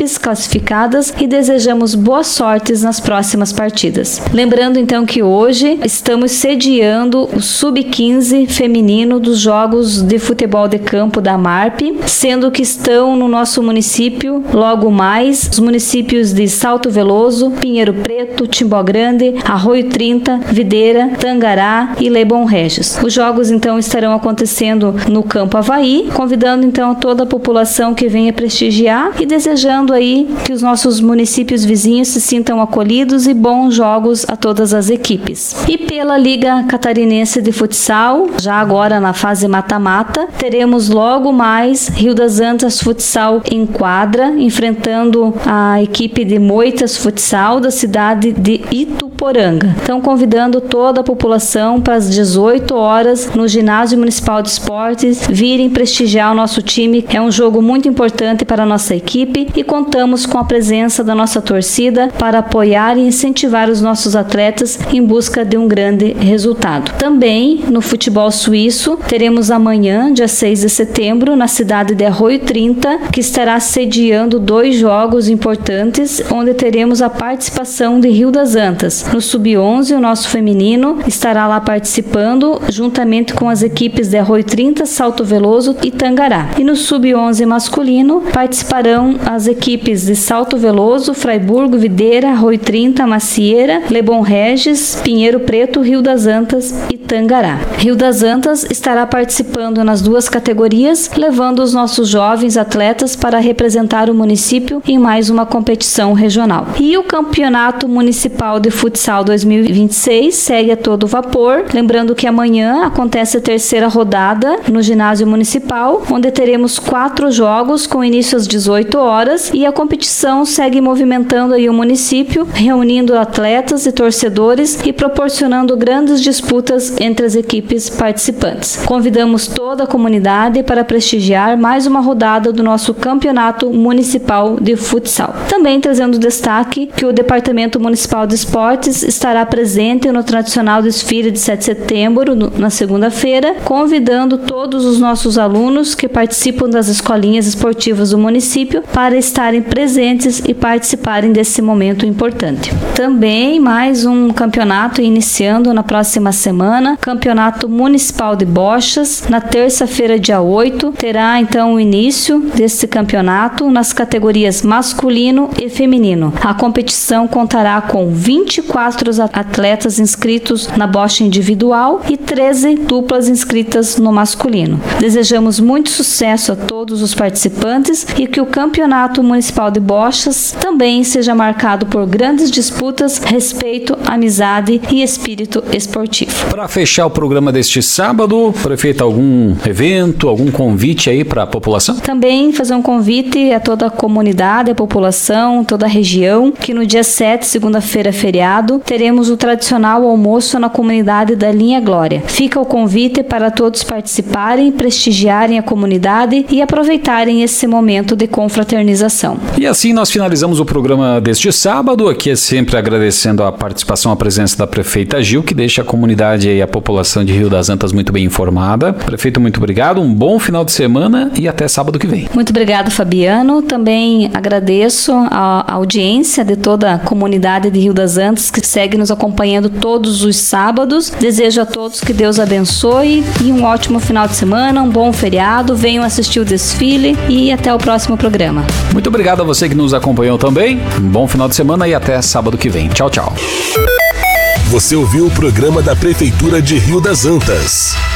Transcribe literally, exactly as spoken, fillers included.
equipes classificadas e desejamos boa sorte nas próximas partidas. Lembrando então que hoje estamos sediando o sub quinze feminino dos Jogos de Futebol de Campo da MARP, sendo que estão no nosso município logo mais os municípios de Salto Veloso, Pinheiro Preto, Timbó Grande, Arroio trinta, Videira, Tangará e Lebon Regis. Os jogos então estarão acontecendo no Campo Avaí, convidando então toda a população que venha prestigiar e desejando aí que os nossos municípios vizinhos se sintam acolhidos e bons jogos a todas as equipes. E pela Liga Catarinense de Futsal, já agora na fase mata-mata, teremos logo mais Rio das Antas Futsal em quadra, enfrentando a equipe de Moitas Futsal da cidade de Ituporanga. Então, convidando toda a população para as dezoito horas no Ginásio Municipal de Esportes virem prestigiar o nosso time. É um jogo muito importante para a nossa equipe e contamos com a presença da nossa torcida para apoiar e incentivar os nossos atletas em busca de um grande resultado. Também no futebol suíço, teremos amanhã, dia seis de setembro, na cidade de Arroio trinta, que estará sediando dois jogos importantes, onde teremos a participação de Rio das Antas. No sub onze, o nosso feminino estará lá participando, juntamente com as equipes de Arroio trinta, Salto Veloso e Tangará. E no sub onze masculino, participarão as equipes de Salto Veloso, Fraiburgo, Videira, Arroio trinta, Macieira, Lebon Regis, Pinheiro Preto, Rio das Antas e Tangará. Rio das Antas estará participando nas duas categorias, levando os nossos jovens atletas para representar o município em mais uma competição regional. E o Campeonato Municipal de Futsal dois mil e vinte e seis segue a todo vapor, lembrando que amanhã acontece a terceira rodada no ginásio municipal, onde teremos quatro jogos com início às dezoito horas e a competição segue movimentando aí o município, reunindo atletas e torcedores e proporcionando grandes disputas entre as equipes participantes. Convidamos toda a comunidade para prestigiar mais uma rodada do nosso Campeonato Municipal de Futsal. Também trazendo destaque que o Departamento Municipal de Esportes estará presente no tradicional desfile de sete de setembro, no, na segunda-feira, convidando todos os nossos alunos que participam das escolinhas esportivas do município para estarem presentes e participarem desse momento importante. Também mais um campeonato iniciando na próxima semana, Campeonato Municipal de Bochas, na terça-feira, dia oito, terá então o início desse campeonato nas categorias masculino e feminino. A competição contará com vinte e quatro atletas inscritos na bocha individual e treze duplas inscritas no masculino. Desejamos muito sucesso a todos os participantes e que o Campeonato Municipal de Bochas também seja marcado por grandes disputas, respeito, amizade e espírito esportivo. Para fechar o programa deste sábado, prefeito, algum evento, algum convite aí para a população? Também fazer um convite a toda a comunidade, a população, toda a região, que no dia sete, segunda-feira, feriado, teremos o tradicional almoço na comunidade da Linha Glória. Fica o convite para todos participarem, prestigiarem a comunidade e aproveitarem esse momento de confraternização. E assim nós finalizamos o programa deste sábado, aqui é sempre agradecendo a participação, a presença da prefeita Gil, que deixa a comunidade e a população de Rio das Antas muito bem informada. Prefeito, muito obrigado, um bom final de semana e até sábado que vem. Muito obrigado, Fabiano. Também agradeço a audiência de toda a comunidade de Rio das Antas que segue nos acompanhando todos os sábados. Desejo a todos que Deus abençoe e um ótimo final de semana, um bom feriado. Venham assistir o desfile e até o próximo programa. Muito obrigado a você que nos acompanhou também. Um bom final de semana e até sábado que vem. Tchau, tchau. Você ouviu o programa da Prefeitura de Rio das Antas.